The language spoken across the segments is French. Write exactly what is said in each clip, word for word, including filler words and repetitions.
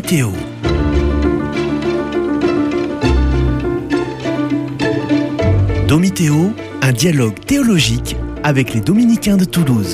Domitéo. Domitéo, un dialogue théologique avec les dominicains de Toulouse.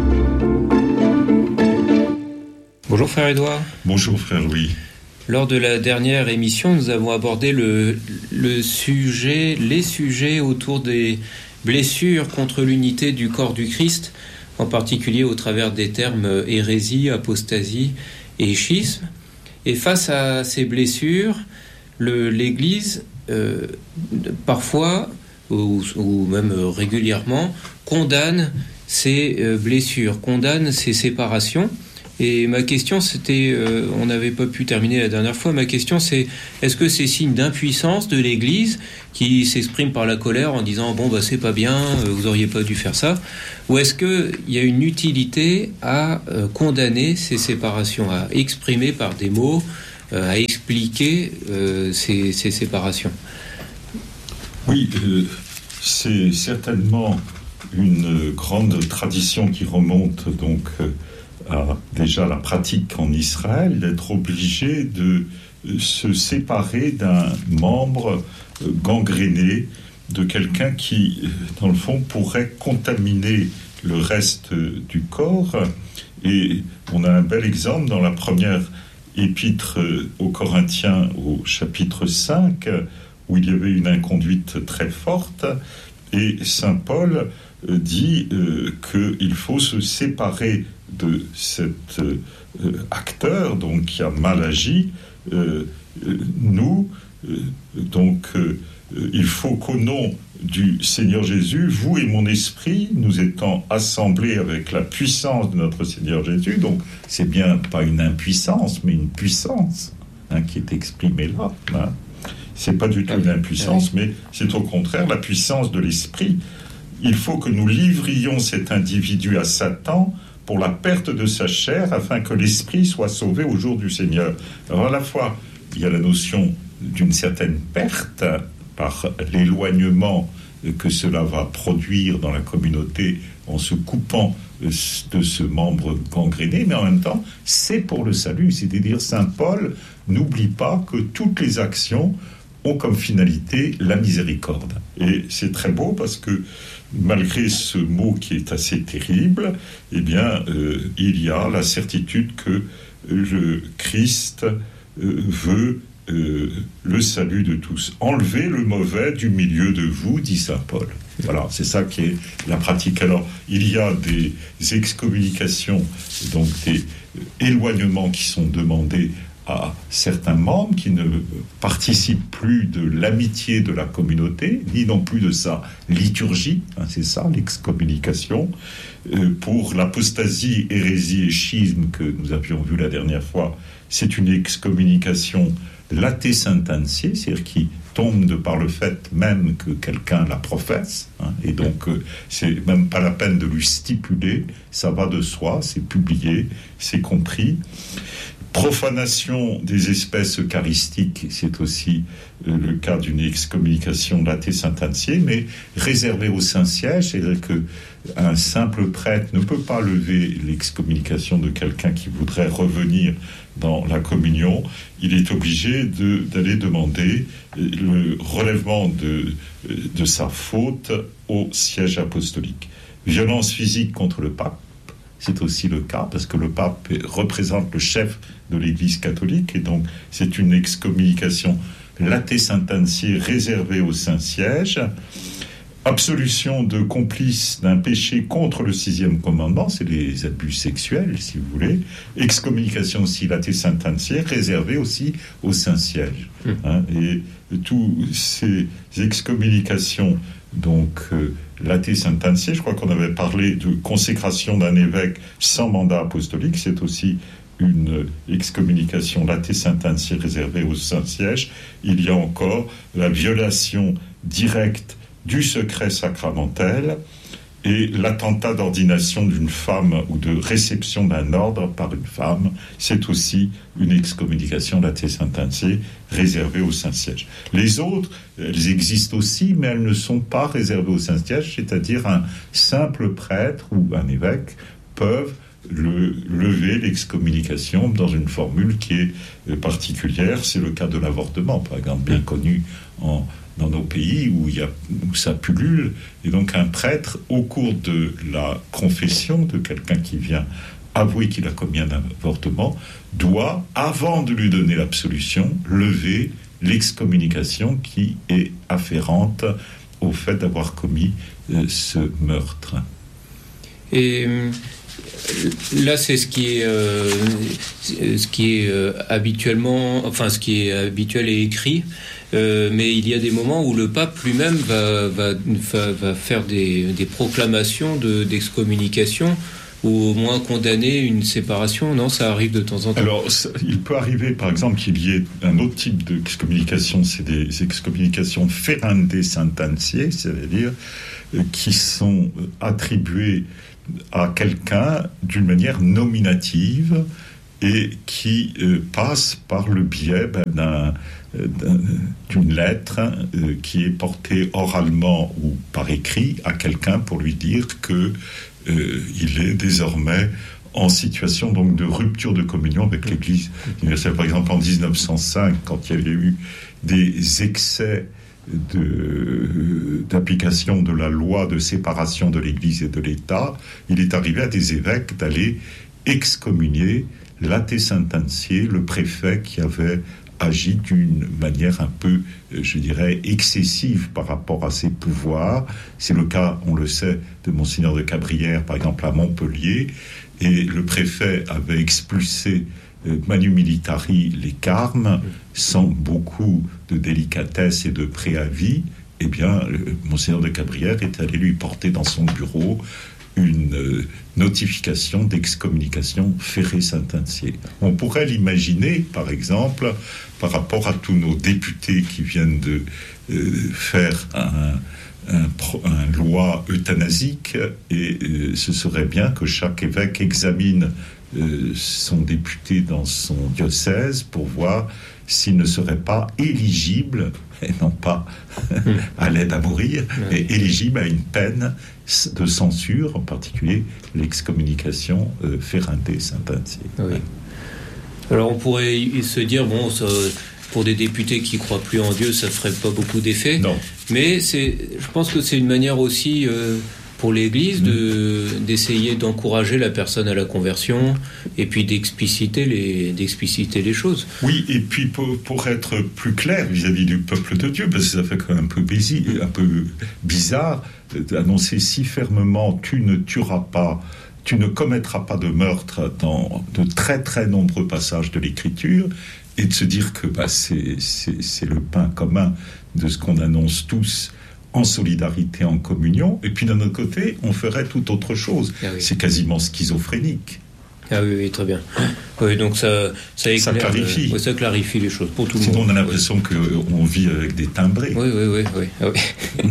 Bonjour frère Édouard. Bonjour frère Louis. Lors de la dernière émission, nous avons abordé le, le sujet, les sujets autour des blessures contre l'unité du corps du Christ, en particulier au travers des termes hérésie, apostasie et schisme. Et face à ces blessures, le, l'Église, euh, parfois, ou, ou même régulièrement, condamne ces euh, blessures, condamne ces séparations. Et ma question, c'était, euh, on n'avait pas pu terminer la dernière fois, ma question c'est, est-ce que c'est signe d'impuissance de l'Église qui s'exprime par la colère en disant, bon, bah c'est pas bien, vous auriez pas dû faire ça, ou est-ce qu'il y a une utilité à euh, condamner ces séparations, à exprimer par des mots, euh, à expliquer euh, ces, ces séparations? Oui, euh, c'est certainement une grande tradition qui remonte donc euh, à déjà la pratique en Israël, d'être obligé de se séparer d'un membre gangréné, de quelqu'un qui, dans le fond, pourrait contaminer le reste du corps. Et on a un bel exemple dans la première épître aux Corinthiens, au chapitre cinq, où il y avait une inconduite très forte, et saint Paul dit euh, qu'il faut se séparer de cet euh, acteur donc qui a mal agi. Euh, euh, nous, euh, donc, euh, il faut qu'au nom du Seigneur Jésus, vous et mon esprit, nous étant assemblés avec la puissance de notre Seigneur Jésus, donc c'est bien pas une impuissance, mais une puissance hein, qui est exprimée là. Hein. C'est pas du tout une impuissance, mais c'est au contraire la puissance de l'esprit. Il faut que nous livrions cet individu à Satan pour la perte de sa chair, afin que l'esprit soit sauvé au jour du Seigneur. Alors à la fois, il y a la notion d'une certaine perte par l'éloignement que cela va produire dans la communauté en se coupant de ce membre gangréné, mais en même temps, c'est pour le salut. C'est-à-dire, saint Paul n'oublie pas que toutes les actions ont comme finalité la miséricorde. Et c'est très beau parce que malgré ce mot qui est assez terrible, eh bien, euh, il y a la certitude que le Christ euh, veut euh, le salut de tous. Enlevez le mauvais du milieu de vous, dit saint Paul. Voilà, c'est ça qui est la pratique. Alors, il y a des excommunications, donc des éloignements qui sont demandés à certains membres qui ne participent plus de l'amitié de la communauté, ni non plus de sa liturgie, hein, c'est ça l'excommunication. Euh, pour l'apostasie, hérésie et schisme que nous avions vu la dernière fois, c'est une excommunication late sententie, c'est-à-dire qui tombe de par le fait même que quelqu'un la professe, hein, et donc euh, c'est même pas la peine de lui stipuler, ça va de soi, c'est publié, c'est compris. Profanation des espèces eucharistiques, c'est aussi euh, le cas d'une excommunication late sententie, mais réservée au Saint-Siège, c'est-à-dire qu'un simple prêtre ne peut pas lever l'excommunication de quelqu'un qui voudrait revenir dans la communion. Il est obligé de, d'aller demander le relèvement de, de sa faute au siège apostolique. Violence physique contre le pape, c'est aussi le cas, parce que le pape représente le chef de l'Église catholique, et donc c'est une excommunication late sententie réservée au Saint-Siège. Absolution de complice d'un péché contre le sixième commandement, c'est les abus sexuels, si vous voulez. Excommunication aussi late sententie réservée aussi au Saint-Siège. Mmh. Hein, et toutes ces excommunications, donc euh, late sententie, je crois qu'on avait parlé de consécration d'un évêque sans mandat apostolique, c'est aussi une excommunication late sententie réservée au Saint-Siège. Il y a encore la violation directe du secret sacramentel et l'attentat d'ordination d'une femme ou de réception d'un ordre par une femme, c'est aussi une excommunication late sententie réservée au Saint-Siège. Les autres, elles existent aussi, mais elles ne sont pas réservées au Saint-Siège, c'est-à-dire un simple prêtre ou un évêque peuvent le lever l'excommunication dans une formule qui est particulière. C'est le cas de l'avortement, par exemple, bien connu en, dans nos pays où, il y a, où ça pullule. Et donc un prêtre, au cours de la confession de quelqu'un qui vient avouer qu'il a commis un avortement, doit, avant de lui donner l'absolution, lever l'excommunication qui est afférente au fait d'avoir commis euh, ce meurtre. Et euh, là, c'est ce qui est, euh, ce qui est euh, habituellement, enfin, ce qui est habituel et écrit. Euh, mais il y a des moments où le pape lui-même va, va, va, va faire des, des proclamations de, d'excommunication, ou au moins condamner une séparation, non? Ça arrive de temps en temps. Alors, ça, il peut arriver, par exemple, qu'il y ait un autre type d'excommunication, c'est des excommunications ferende sententiae, c'est-à-dire euh, qui sont attribuées à quelqu'un d'une manière nominative et qui euh, passent par le biais ben, d'un, d'un, d'une lettre euh, qui est portée oralement ou par écrit à quelqu'un pour lui dire que Euh, il est désormais en situation donc de rupture de communion avec l'Église universelle. Par exemple, en dix-neuf cent cinq, quand il y avait eu des excès de, d'application de la loi de séparation de l'Église et de l'État, il est arrivé à des évêques d'aller excommunier late sententiae, le préfet qui avait agit d'une manière un peu, je dirais, excessive par rapport à ses pouvoirs. C'est le cas, on le sait, de Monseigneur de Cabrières, par exemple, à Montpellier, et le préfet avait expulsé euh, manu militari les carmes, sans beaucoup de délicatesse et de préavis. Eh bien, le Monseigneur de Cabrières est allé lui porter dans son bureau une euh, notification d'excommunication ferre sententiae. On pourrait l'imaginer, par exemple, par rapport à tous nos députés qui viennent de euh, faire un, un, un loi euthanasique, et euh, ce serait bien que chaque évêque examine euh, son député dans son diocèse pour voir s'il ne serait pas éligible, et non pas à l'aide à mourir, mais éligible à une peine de censure, en particulier l'excommunication euh, ferende sententiae. Oui. Alors on pourrait se dire, bon, ça, pour des députés qui ne croient plus en Dieu, ça ne ferait pas beaucoup d'effet. Non. Mais c'est, je pense que c'est une manière aussi euh, pour l'Église de, d'essayer d'encourager la personne à la conversion et puis d'expliciter les, d'expliciter les choses. Oui, et puis pour, pour être plus clair vis-à-vis du peuple de Dieu, parce que ça fait quand même un peu, baisi, un peu bizarre d'annoncer si fermement « tu ne tueras pas », tu ne commettras pas de meurtre dans de très très nombreux passages de l'Écriture, et de se dire que bah, c'est, c'est, c'est le pain commun de ce qu'on annonce tous en solidarité, en communion, et puis d'un autre côté, on ferait tout autre chose. Ah oui. C'est quasiment schizophrénique. Ah oui, oui, très bien. Oui, donc ça, ça, éclaire, ça clarifie. Euh, ça clarifie les choses pour tout le Sinon, monde. on a l'impression oui. qu'on vit avec des timbrés. Oui, oui, oui. oui. Ah oui.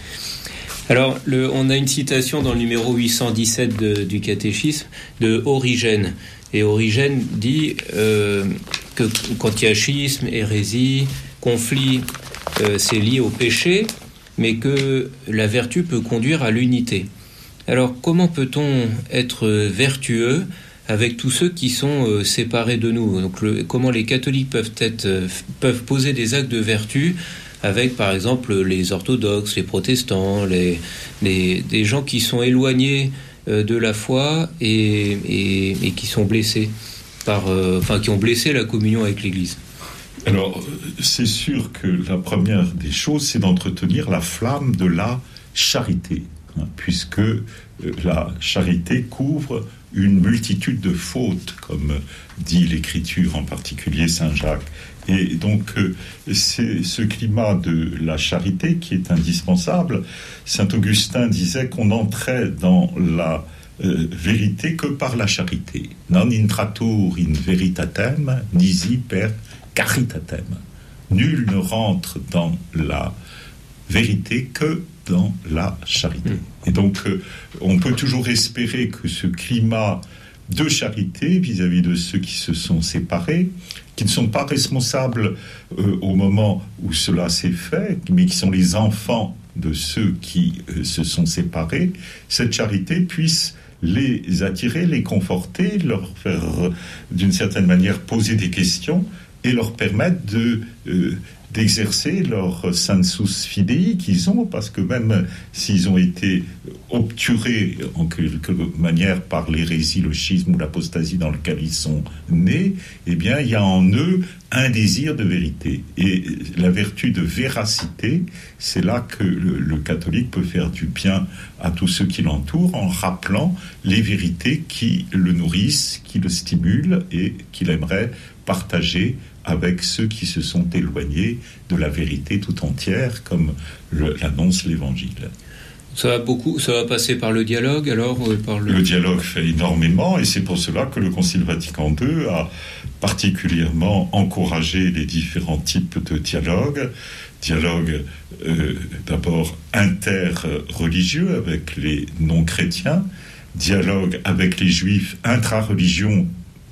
Alors, le, on a une citation dans le numéro huit cent dix-sept de, du catéchisme de Origène. Et Origène dit euh, que quand il y a schisme, hérésie, conflit, euh, c'est lié au péché, mais que la vertu peut conduire à l'unité. Alors, comment peut-on être vertueux avec tous ceux qui sont euh, séparés de nous? Donc, le, comment les catholiques peuvent, être, euh, peuvent poser des actes de vertu avec, par exemple, les orthodoxes, les protestants, les, les, des gens qui sont éloignés euh, de la foi et, et, et qui sont blessés par, euh, enfin, qui ont blessé la communion avec l'Église. Alors, c'est sûr que la première des choses, c'est d'entretenir la flamme de la charité, hein, puisque euh, la charité couvre une multitude de fautes, comme dit l'Écriture, en particulier Saint Jacques. Et donc, euh, c'est ce climat de la charité qui est indispensable. Saint Augustin disait qu'on n'entrait dans la euh, vérité que par la charité. Non intratur in veritatem, nisi per caritatem. Nul ne rentre dans la vérité que dans la charité. Et donc, euh, on peut toujours espérer que ce climat de charité vis-à-vis de ceux qui se sont séparés, qui ne sont pas responsables euh, au moment où cela s'est fait, mais qui sont les enfants de ceux qui euh, se sont séparés, cette charité puisse les attirer, les conforter, leur faire, d'une certaine manière, poser des questions et leur permettre de... Euh, d'exercer leur sensus fidei qu'ils ont, parce que même s'ils ont été obturés en quelque manière par l'hérésie, le schisme ou l'apostasie dans lequel ils sont nés, eh bien, il y a en eux un désir de vérité. Et la vertu de véracité, c'est là que le, le catholique peut faire du bien à tous ceux qui l'entourent en rappelant les vérités qui le nourrissent, qui le stimulent et qu'il aimerait partager avec ceux qui se sont éloignés de la vérité tout entière, comme le, l'annonce l'Évangile. Ça va beaucoup, ça va passer par le dialogue, alors euh, par le... le dialogue fait énormément, et c'est pour cela que le Concile Vatican deux a particulièrement encouragé les différents types de dialogue. Dialogue euh, d'abord interreligieux avec les non-chrétiens, dialogue avec les juifs intra-religion,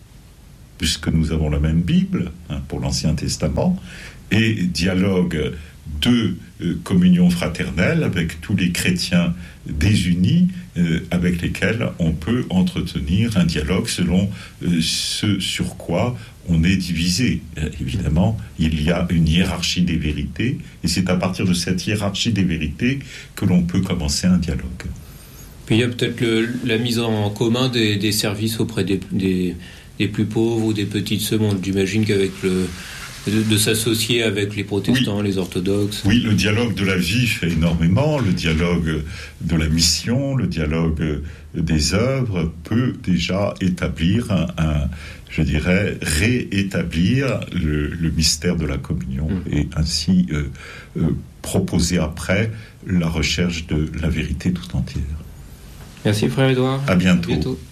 puisque nous avons la même Bible, hein, pour l'Ancien Testament, et dialogue de euh, communion fraternelle avec tous les chrétiens désunis, euh, avec lesquels on peut entretenir un dialogue selon euh, ce sur quoi on est divisé. Euh, évidemment, il y a une hiérarchie des vérités, et c'est à partir de cette hiérarchie des vérités que l'on peut commencer un dialogue. Puis il y a peut-être le, la mise en commun des, des services auprès des... des... des plus pauvres ou des petites secondes. J'imagine qu'avec le... De, de s'associer avec les protestants, oui. les orthodoxes. Oui, le dialogue de la vie fait énormément, le dialogue de la mission, le dialogue des œuvres peut déjà établir un, un je dirais, réétablir le, le mystère de la communion mmh. et ainsi euh, euh, proposer après la recherche de la vérité tout entière. Merci frère Édouard. À bientôt. À bientôt.